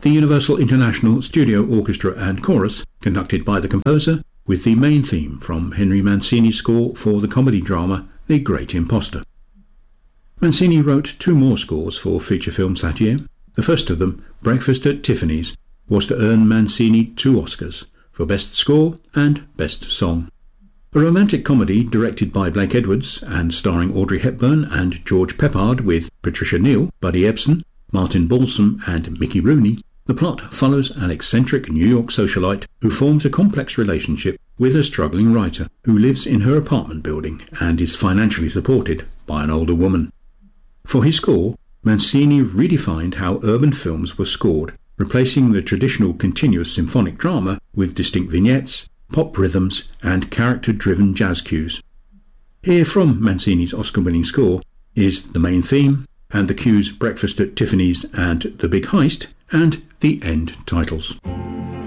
The Universal International Studio Orchestra and Chorus, conducted by the composer, with the main theme from Henry Mancini's score for the comedy drama The Great Imposter. Mancini wrote 2 more scores for feature films that year. The first of them, Breakfast at Tiffany's, was to earn Mancini 2 Oscars, for Best Score and Best Song. A romantic comedy directed by Blake Edwards and starring Audrey Hepburn and George Peppard with Patricia Neal, Buddy Ebsen, Martin Balsam and Mickey Rooney, the plot follows an eccentric New York socialite who forms a complex relationship with a struggling writer who lives in her apartment building and is financially supported by an older woman. For his score, Mancini redefined how urban films were scored, replacing the traditional continuous symphonic drama with distinct vignettes, pop rhythms and character-driven jazz cues. Here from Mancini's Oscar-winning score is the main theme and the cues Breakfast at Tiffany's and The Big Heist and the end titles.